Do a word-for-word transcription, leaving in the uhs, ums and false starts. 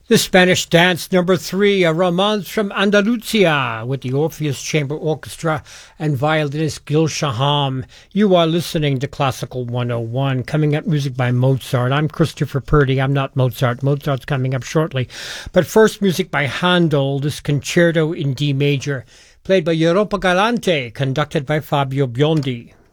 The Spanish Dance number three, a romance from Andalusia, with the Orpheus Chamber Orchestra and violinist Gil Shaham. You are listening to Classical one oh one, coming up music by Mozart. I'm Christopher Purdy. I'm not Mozart. Mozart's coming up shortly. But first, music by Handel, this concerto in D major, played by Europa Galante, conducted by Fabio Biondi.